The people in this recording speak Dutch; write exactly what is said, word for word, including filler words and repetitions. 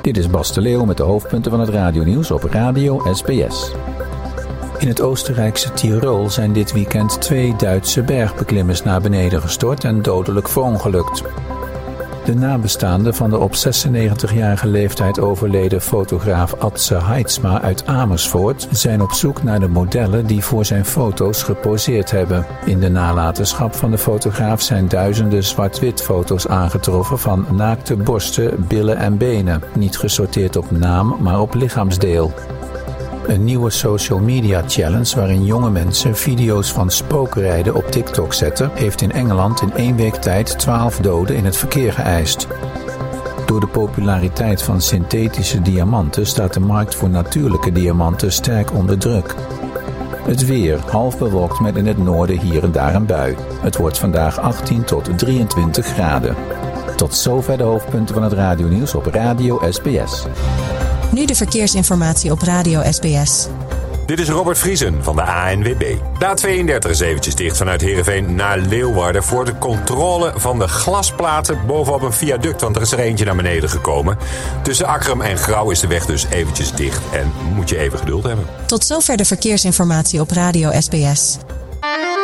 Dit is Bas de Leeuw met de hoofdpunten van het radionieuws op Radio S B S. In het Oostenrijkse Tirol zijn dit weekend twee Duitse bergbeklimmers naar beneden gestort en dodelijk verongelukt. De nabestaanden van de op zesennegentigjarige leeftijd overleden fotograaf Atze Heidsma uit Amersfoort zijn op zoek naar de modellen die voor zijn foto's geposeerd hebben. In de nalatenschap van de fotograaf zijn duizenden zwart-wit foto's aangetroffen van naakte borsten, billen en benen, niet gesorteerd op naam, maar op lichaamsdeel. Een nieuwe social media challenge waarin jonge mensen video's van spookrijden op TikTok zetten, heeft in Engeland in één week tijd twaalf doden in het verkeer geëist. Door de populariteit van synthetische diamanten staat de markt voor natuurlijke diamanten sterk onder druk. Het weer, half bewolkt met in het noorden hier en daar een bui. Het wordt vandaag achttien tot drieëntwintig graden. Tot zover de hoofdpunten van het radionieuws op Radio S B S. Nu de verkeersinformatie op Radio S B S. Dit is Robert Vriesen van de A N W B. De A tweeëndertig is eventjes dicht vanuit Heerenveen naar Leeuwarden voor de controle van de glasplaten bovenop een viaduct, want er is er eentje naar beneden gekomen. Tussen Akkerum en Grauw is de weg dus eventjes dicht en moet je even geduld hebben. Tot zover de verkeersinformatie op Radio S B S.